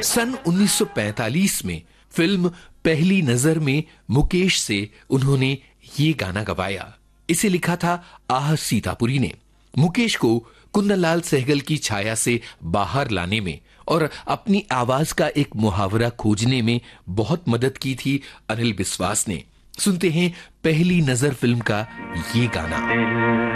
सन 1945 में फिल्म पहली नजर में मुकेश से उन्होंने ये गाना गवाया। इसे लिखा था आह सीतापुरी ने। मुकेश को कुंदनलाल सहगल की छाया से बाहर लाने में और अपनी आवाज का एक मुहावरा खोजने में बहुत मदद की थी अनिल बिस्वास ने। सुनते हैं पहली नजर फिल्म का ये गाना।